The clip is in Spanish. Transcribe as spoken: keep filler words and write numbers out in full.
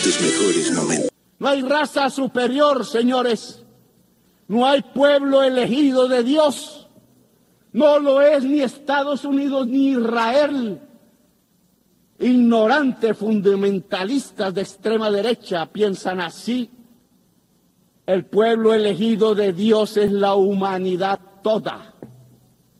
tus mejores momentos. No hay raza superior, señores. No hay pueblo elegido de Dios. No lo es ni Estados Unidos ni Israel. Ignorantes fundamentalistas de extrema derecha piensan así. El pueblo elegido de Dios es la humanidad toda.